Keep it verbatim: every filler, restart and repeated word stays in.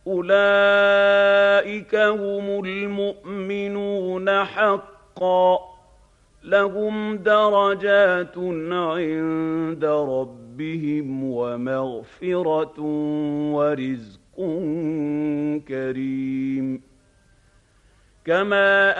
أولئك هم المؤمنون حقا لهم درجات عند ربهم ومغفرة ورزق كريم كما